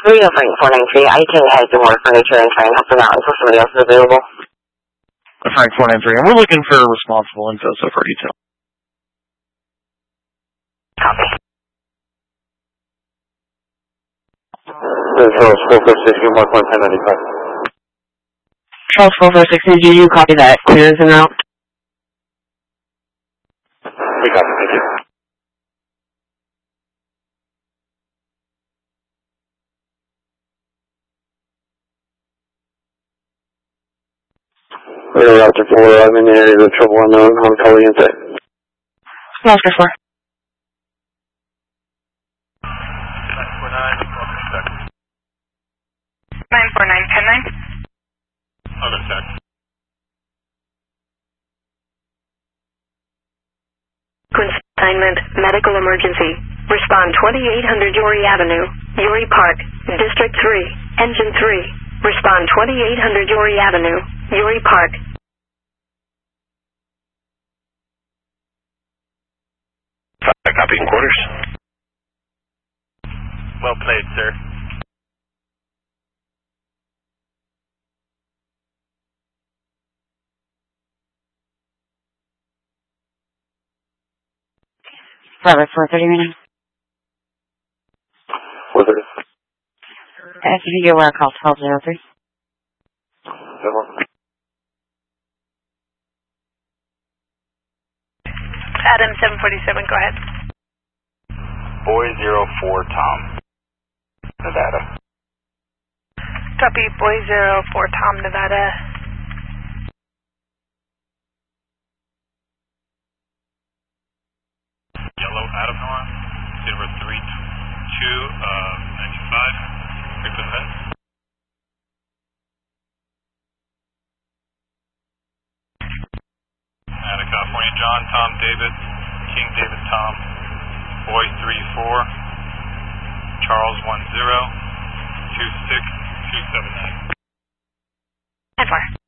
Radio Frank 493, I can head to more furniture and try and help them out until somebody else is available. Frank 493, and we're looking for responsible info, so far detail. Copy. Charles 446, Mark 11095. Charles 446, did you copy that? Clearance and out? We got it, thank you. Radio Roger 4, I'm in the area of trouble unknown, Hotel Oriente. Oscar 4. 949, 10-9. Other check. Consignment, medical emergency. Respond 2800 Yory Avenue, Yory Park, District 3, Engine 3. Respond 2800 Yory Avenue, Yory Park. Copy in quarters. Well played, sir. Robert 430 minutes. 430. If you get where I call 1203. Adam 747, go ahead. Boy 04 Tom, Nevada. Copy, Boy 04 Tom, Nevada. Yellow Adam Noah, Silver 3295. Victim event. Out of California, John, Tom, David, King, David, Tom, Boy 34, Charles 10, 26, 279. 10-4.